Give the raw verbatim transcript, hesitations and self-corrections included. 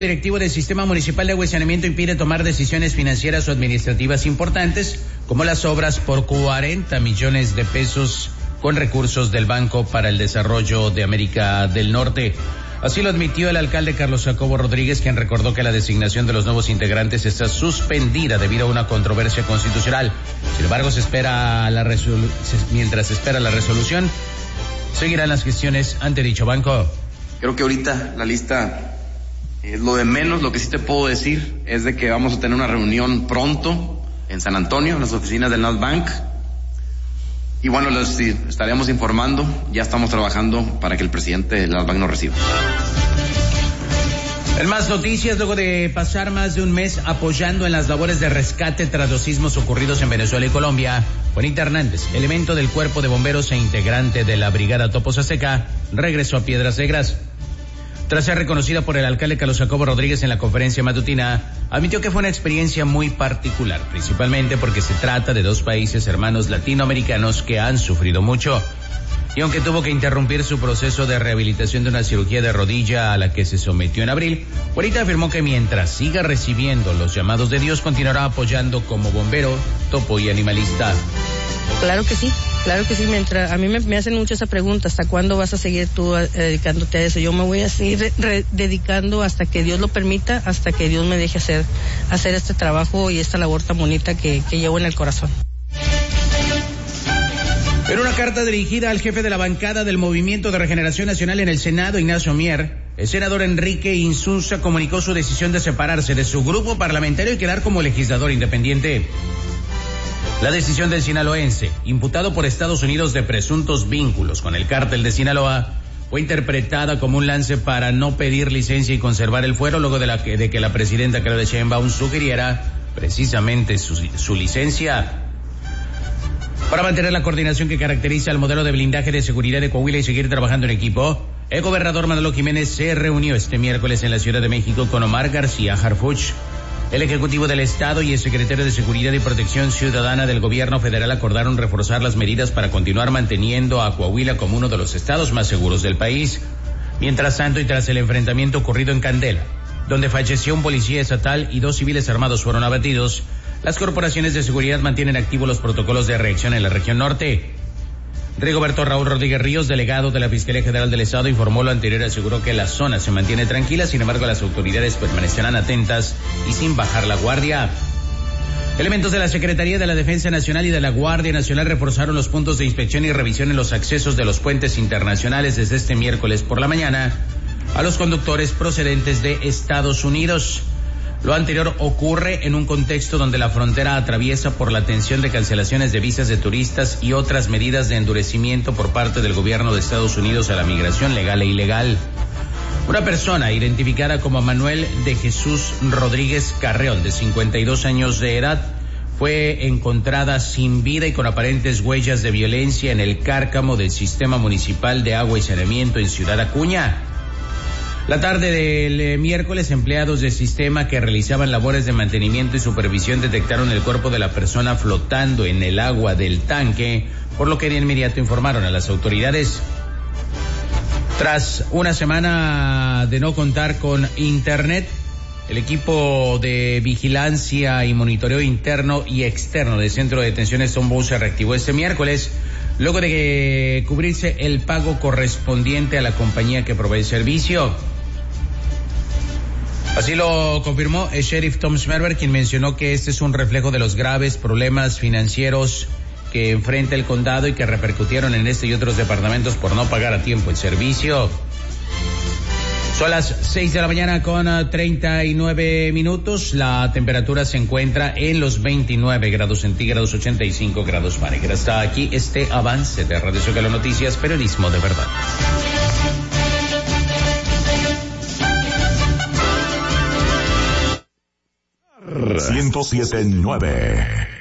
El directivo del Sistema Municipal de Agua y Saneamiento impide tomar decisiones financieras o administrativas importantes, como las obras por cuarenta millones de pesos con recursos del Banco para el Desarrollo de América del Norte. Así lo admitió el alcalde Carlos Jacobo Rodríguez, quien recordó que la designación de los nuevos integrantes está suspendida debido a una controversia constitucional. Sin embargo, se espera la resolu- mientras se espera la resolución, seguirán las gestiones ante dicho banco. Creo que ahorita la lista es lo de menos. Lo que sí te puedo decir es de que vamos a tener una reunión pronto en San Antonio, en las oficinas del Nasbank. Y bueno, les estaremos informando. Ya estamos trabajando para que el presidente del Nasbank nos reciba. En más noticias, luego de pasar más de un mes apoyando en las labores de rescate tras los sismos ocurridos en Venezuela y Colombia, Juanita Hernández, elemento del Cuerpo de Bomberos e integrante de la Brigada Toposa Seca, regresó a Piedras Negras. Tras ser reconocida por el alcalde Carlos Jacobo Rodríguez en la conferencia matutina, admitió que fue una experiencia muy particular, principalmente porque se trata de dos países hermanos latinoamericanos que han sufrido mucho. Y aunque tuvo que interrumpir su proceso de rehabilitación de una cirugía de rodilla a la que se sometió en abril, Juanita afirmó que mientras siga recibiendo los llamados de Dios, continuará apoyando como bombero, topo y animalista. Claro que sí, claro que sí. Mientras a mí me, me hacen mucho esa pregunta, ¿hasta cuándo vas a seguir tú eh, dedicándote a eso? Yo me voy a seguir re, re, dedicando hasta que Dios lo permita, hasta que Dios me deje hacer hacer este trabajo y esta labor tan bonita que, que llevo en el corazón. En una carta dirigida al jefe de la bancada del Movimiento de Regeneración Nacional en el Senado, Ignacio Mier, el senador Enrique Insunza comunicó su decisión de separarse de su grupo parlamentario y quedar como legislador independiente. La decisión del sinaloense, imputado por Estados Unidos de presuntos vínculos con el cártel de Sinaloa, fue interpretada como un lance para no pedir licencia y conservar el fuero luego de, la que, de que la presidenta Claudia Sheinbaum sugiriera precisamente su, su licencia. Para mantener la coordinación que caracteriza el modelo de blindaje de seguridad de Coahuila y seguir trabajando en equipo, el gobernador Manolo Jiménez se reunió este miércoles en la Ciudad de México con Omar García Harfuch. El Ejecutivo del Estado y el Secretario de Seguridad y Protección Ciudadana del Gobierno Federal acordaron reforzar las medidas para continuar manteniendo a Coahuila como uno de los estados más seguros del país. Mientras tanto, y tras el enfrentamiento ocurrido en Candela, donde falleció un policía estatal y dos civiles armados fueron abatidos, las corporaciones de seguridad mantienen activos los protocolos de reacción en la región norte. Rigoberto Raúl Rodríguez Ríos, delegado de la Fiscalía General del Estado, informó lo anterior y aseguró que la zona se mantiene tranquila, sin embargo las autoridades permanecerán atentas y sin bajar la guardia. Elementos de la Secretaría de la Defensa Nacional y de la Guardia Nacional reforzaron los puntos de inspección y revisión en los accesos de los puentes internacionales desde este miércoles por la mañana a los conductores procedentes de Estados Unidos. Lo anterior ocurre en un contexto donde la frontera atraviesa por la tensión de cancelaciones de visas de turistas y otras medidas de endurecimiento por parte del gobierno de Estados Unidos a la migración legal e ilegal. Una persona identificada como Manuel de Jesús Rodríguez Carreón, de cincuenta y dos años de edad, fue encontrada sin vida y con aparentes huellas de violencia en el cárcamo del Sistema Municipal de Agua y Saneamiento en Ciudad Acuña. La tarde del eh, miércoles, empleados del sistema que realizaban labores de mantenimiento y supervisión detectaron el cuerpo de la persona flotando en el agua del tanque, por lo que de inmediato informaron a las autoridades. Tras una semana de no contar con internet, el equipo de vigilancia y monitoreo interno y externo del Centro de Detención Stonebwood se reactivó este miércoles, luego de que cubrirse el pago correspondiente a la compañía que provee el servicio. Así lo confirmó el sheriff Tom Schmerber, quien mencionó que este es un reflejo de los graves problemas financieros que enfrenta el condado y que repercutieron en este y otros departamentos por no pagar a tiempo el servicio. Son las seis de la mañana con treinta y nueve minutos. La temperatura se encuentra en los veintinueve grados centígrados, ochenta y cinco grados Fahrenheit. Hasta aquí este avance de Radio Zócalo Noticias, periodismo de verdad. ciento siete punto nueve